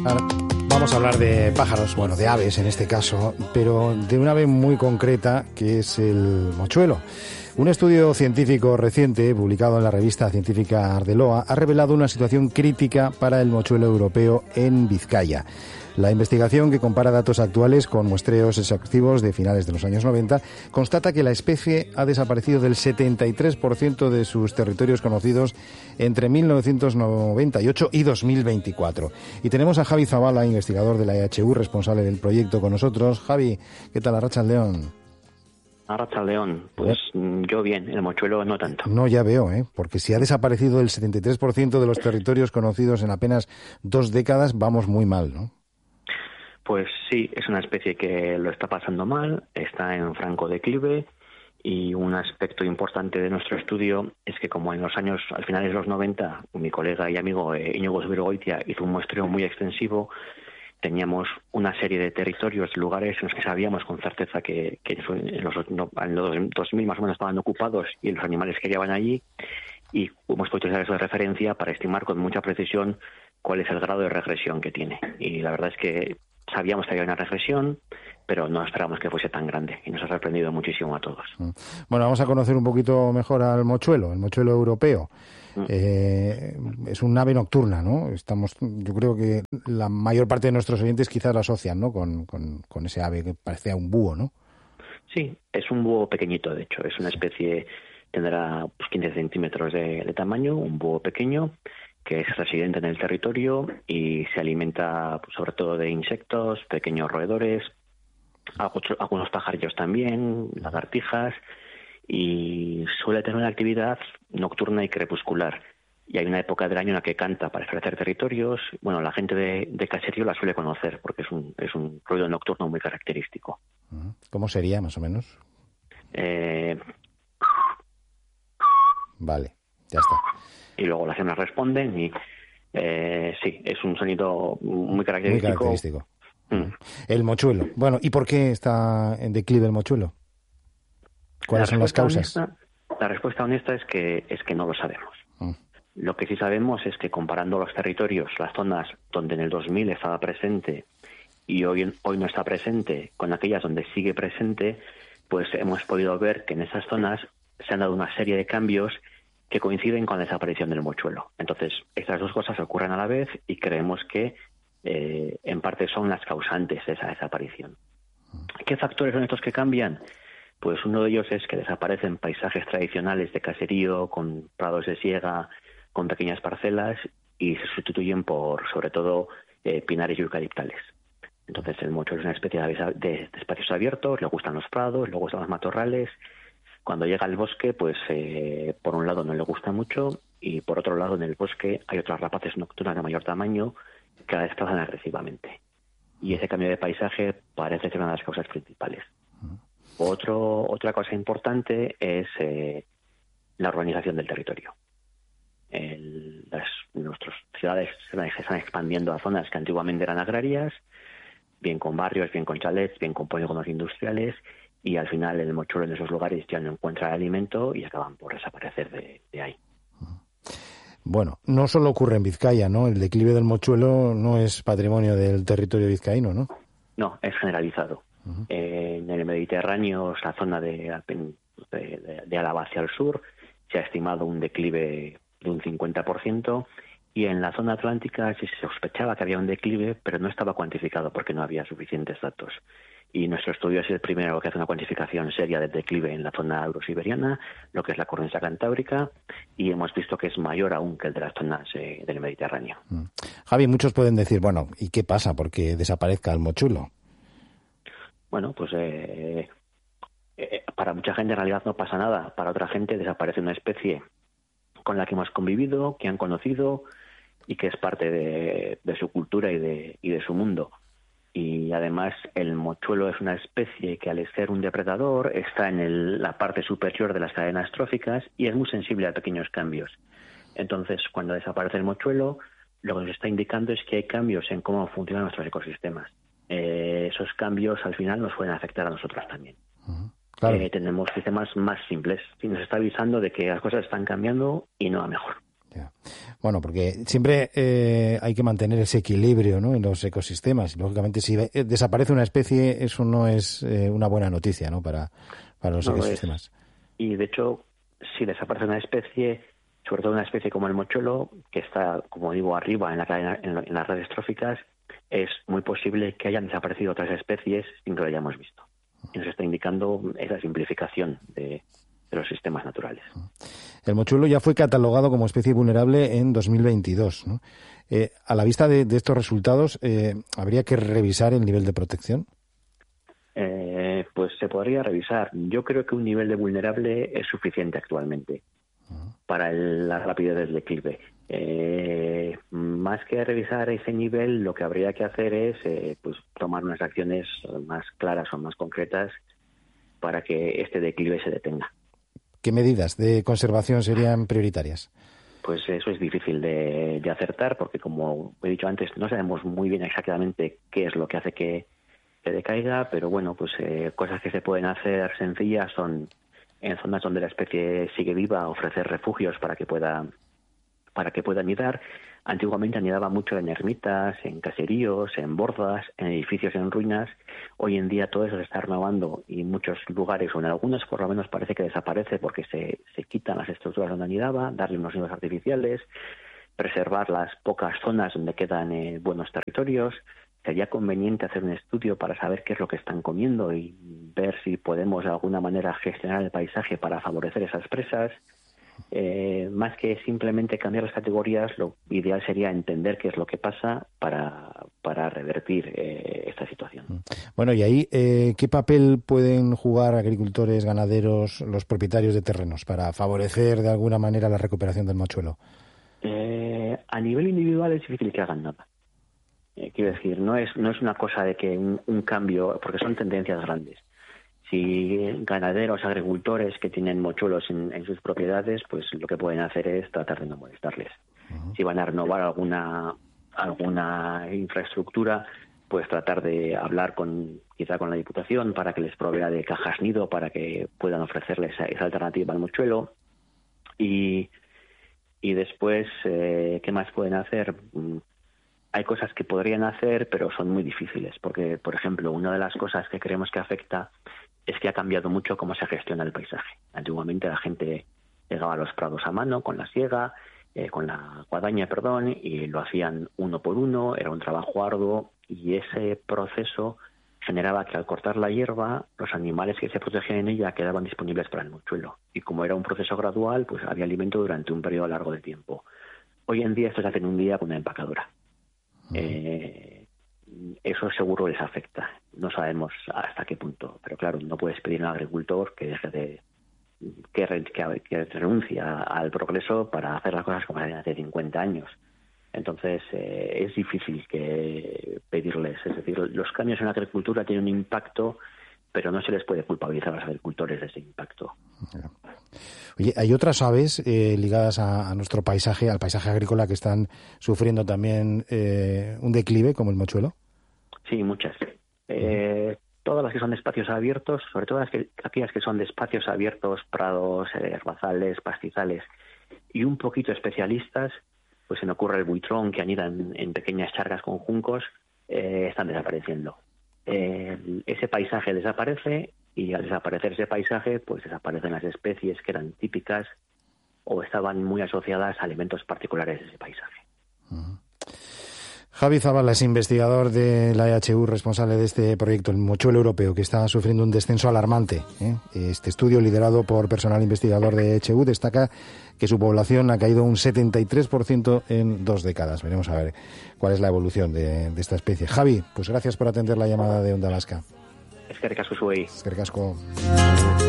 Ahora vamos a hablar de pájaros, bueno, de aves en este caso, pero de una ave muy concreta que es el mochuelo. Un estudio científico reciente, publicado en la revista científica Ardeloa, ha revelado una situación crítica para el mochuelo europeo en Vizcaya. La investigación, que compara datos actuales con muestreos exhaustivos de finales de los años 90, constata que la especie ha desaparecido del 73% de sus territorios conocidos entre 1998 y 2024. Y tenemos a Javi Zavala, investigador de la EHU, responsable del proyecto, con nosotros. Javi, ¿qué tal, Arratsaldeon? Arratsaldeon, pues yo bien, el mochuelo no tanto. No, ya veo, porque si ha desaparecido el 73% de los territorios conocidos en apenas 2 décadas, vamos muy mal, ¿no? Pues sí, es una especie que lo está pasando mal, está en franco declive, y un aspecto importante de nuestro estudio es que, como en los años, al finales de los 90, mi colega y amigo Íñigo Zubirgoitia hizo un muestreo muy extensivo, teníamos una serie de territorios, lugares en los que sabíamos con certeza que en los 2000 más o menos estaban ocupados y los animales que llevaban allí, y hemos podido utilizar eso de referencia para estimar con mucha precisión cuál es el grado de regresión que tiene. Y la verdad es que sabíamos que había una regresión, pero no esperábamos que fuese tan grande, y nos ha sorprendido muchísimo a todos. Bueno, vamos a conocer un poquito mejor al mochuelo, el mochuelo europeo. Es un ave nocturna, ¿no? Yo creo que la mayor parte de nuestros oyentes quizás la asocian, ¿no? Con ese ave que parece a un búho, ¿no? Sí, es un búho pequeñito, de hecho. Es una especie, tendrá 15 centímetros de tamaño, un búho pequeño, que es residente en el territorio y se alimenta sobre todo de insectos, pequeños roedores, algunos pajarillos también, lagartijas, y suele tener una actividad nocturna y crepuscular. Y hay una época del año en la que canta para establecer territorios. Bueno, la gente de caserío la suele conocer porque es un ruido nocturno muy característico. ¿Cómo sería, más o menos? Vale, ya está. Y luego las hembras responden y sí, es un sonido muy característico. Muy característico. El mochuelo. Bueno, ¿y por qué está en declive el mochuelo? ¿Cuáles son las causas? La respuesta honesta es que no lo sabemos. Lo que sí sabemos es que, comparando los territorios, las zonas donde en el 2000 estaba presente y hoy no está presente, con aquellas donde sigue presente, pues hemos podido ver que en esas zonas se han dado una serie de cambios que coinciden con la desaparición del mochuelo. Entonces, estas dos cosas ocurren a la vez y creemos que en parte son las causantes de esa desaparición. ¿Qué factores son estos que cambian? Pues uno de ellos es que desaparecen paisajes tradicionales de caserío, con prados de siega, con pequeñas parcelas, y se sustituyen por, sobre todo, pinares y eucaliptales. Entonces, el mochuelo es una especie de espacios abiertos, le gustan los prados, le gustan los matorrales. Cuando llega al bosque, pues por un lado no le gusta mucho, y por otro lado en el bosque hay otras rapaces nocturnas de mayor tamaño que la desplazan agresivamente. Y ese cambio de paisaje parece ser una de las causas principales. Otra cosa importante es la urbanización del territorio. Nuestras ciudades se están expandiendo a zonas que antiguamente eran agrarias, bien con barrios, bien con chalets, bien con polígonos industriales, y al final el mochuelo en esos lugares ya no encuentra alimento y acaban por desaparecer de ahí. Bueno, no solo ocurre en Vizcaya, ¿no? El declive del mochuelo no es patrimonio del territorio vizcaíno, ¿no? No, es generalizado. En el Mediterráneo, la zona de Álava hacia el sur, se ha estimado un declive de un 50%, y en la zona atlántica sí se sospechaba que había un declive, pero no estaba cuantificado porque no había suficientes datos. Y nuestro estudio es el primero que hace una cuantificación seria del declive en la zona eurosiberiana, lo que es la cornisa cantábrica, y hemos visto que es mayor aún que el de las zonas del Mediterráneo. Javi, muchos pueden decir, bueno, ¿y qué pasa porque desaparezca el mochuelo? Bueno, pues para mucha gente en realidad no pasa nada. Para otra gente desaparece una especie con la que hemos convivido, que han conocido y que es parte de su cultura y de su mundo. Y además el mochuelo es una especie que, al ser un depredador, está en la parte superior de las cadenas tróficas y es muy sensible a pequeños cambios. Entonces, cuando desaparece el mochuelo, lo que nos está indicando es que hay cambios en cómo funcionan nuestros ecosistemas. Esos cambios al final nos pueden afectar a nosotros también. Claro. Tenemos sistemas más simples y nos está avisando de que las cosas están cambiando y no a mejor. Ya. Bueno, porque siempre hay que mantener ese equilibrio, ¿no?, en los ecosistemas. Lógicamente, si desaparece una especie, eso no es una buena noticia, ¿no?, para los ecosistemas. Y, de hecho, si desaparece una especie, sobre todo una especie como el mochuelo, que está, como digo, arriba en la cadena, en las redes tróficas, es muy posible que hayan desaparecido otras especies sin que lo hayamos visto. Y nos está indicando esa simplificación de los sistemas naturales. El mochuelo ya fue catalogado como especie vulnerable en 2022, ¿no? A la vista de estos resultados, ¿habría que revisar el nivel de protección? Pues se podría revisar. Yo creo que un nivel de vulnerable es suficiente actualmente para la rapidez del declive. Más que revisar ese nivel, lo que habría que hacer es pues tomar unas acciones más claras o más concretas para que este declive se detenga. ¿Qué medidas de conservación serían prioritarias? Pues eso es difícil de acertar porque, como he dicho antes, no sabemos muy bien exactamente qué es lo que hace que decaiga, pero bueno, pues cosas que se pueden hacer sencillas son, en zonas donde la especie sigue viva, ofrecer refugios para que pueda anidar. Antiguamente anidaba mucho en ermitas, en caseríos, en bordas, en edificios en ruinas. Hoy en día todo eso se está renovando y en muchos lugares, o en algunos por lo menos, parece que desaparece porque se quitan las estructuras donde anidaba, darle unos nidos artificiales, preservar las pocas zonas donde quedan buenos territorios. Sería conveniente hacer un estudio para saber qué es lo que están comiendo y ver si podemos de alguna manera gestionar el paisaje para favorecer esas presas. Más que simplemente cambiar las categorías, lo ideal sería entender qué es lo que pasa para revertir esta situación. Bueno, y ahí, ¿qué papel pueden jugar agricultores, ganaderos, los propietarios de terrenos para favorecer de alguna manera la recuperación del mochuelo? A nivel individual es difícil que hagan nada. Quiero decir, no es una cosa de que un cambio, porque son tendencias grandes. Si ganaderos, agricultores que tienen mochuelos en sus propiedades, pues lo que pueden hacer es tratar de no molestarles. Si van a renovar alguna infraestructura, pues tratar de hablar quizá con la Diputación para que les provea de cajas nido para que puedan ofrecerles esa alternativa al mochuelo. Y después, ¿qué más pueden hacer? Hay cosas que podrían hacer, pero son muy difíciles, porque, por ejemplo, una de las cosas que creemos que afecta es que ha cambiado mucho cómo se gestiona el paisaje. Antiguamente la gente llegaba a los prados a mano, con la siega, con la guadaña, y lo hacían uno por uno, era un trabajo arduo, y ese proceso generaba que al cortar la hierba, los animales que se protegían en ella quedaban disponibles para el mochuelo. Y como era un proceso gradual, pues había alimento durante un periodo largo de tiempo. Hoy en día esto se hace en un día con una empacadora. Eso seguro les afecta. No sabemos hasta qué punto, pero claro, no puedes pedir a un agricultor que deje que renuncie al progreso para hacer las cosas como hacían hace 50 años. Entonces es difícil que pedirles. Es decir, los cambios en la agricultura tienen un impacto, pero no se les puede culpabilizar a los agricultores de ese impacto. Oye, ¿hay otras aves ligadas a nuestro paisaje, al paisaje agrícola, que están sufriendo también un declive, como el mochuelo? Sí, muchas. Todas las que son de espacios abiertos, sobre todo aquellas que son de espacios abiertos, prados, herbazales, pastizales, y un poquito especialistas, pues se me ocurre el buitrón, que anida en pequeñas charcas con juncos, están desapareciendo. Ese paisaje desaparece, y al desaparecer ese paisaje, pues desaparecen las especies que eran típicas o estaban muy asociadas a elementos particulares de ese paisaje. Javi Zabala es investigador de la EHU, responsable de este proyecto, el mochuelo europeo, que está sufriendo un descenso alarmante. Este estudio, liderado por personal investigador de EHU, destaca que su población ha caído un 73% en 2 décadas. Veremos a ver cuál es la evolución de esta especie. Javi, pues gracias por atender la llamada de Onda Vasca. Eskerrik asko zuei. Eskerrik asko.